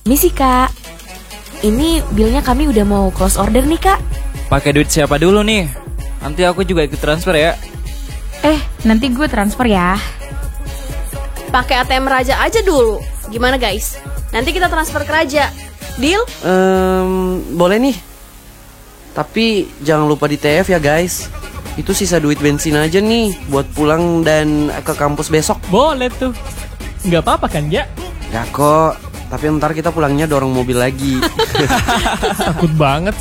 Misi Kak, ini bilnya kami udah mau close order nih Kak. Pakai duit siapa dulu nih? Nanti aku juga ikut transfer ya. Nanti gue transfer ya. Pakai ATM Raja aja dulu. Gimana guys? Nanti kita transfer ke Raja. Deal? Boleh nih. Tapi jangan lupa di TF ya guys. Itu sisa duit bensin aja nih buat pulang dan ke kampus besok. Boleh tuh. Nggak apa-apa kan ya? Ya kok. Tapi ntar kita pulangnya dorong mobil lagi. Takut banget